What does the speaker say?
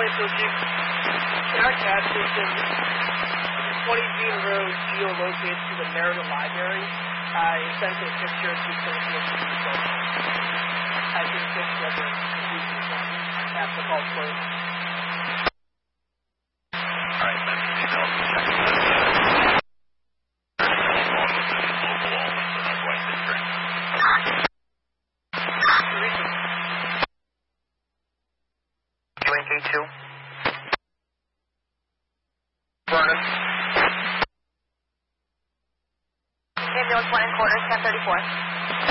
so if you, in our gas station, 20 Bean Road geolocates to the Merida Library. It sends a picture to social media. I think a picture of the after call closed. Alright, that's the details. UNK2. Vernon. Ambulance 1 and quarters, 1034.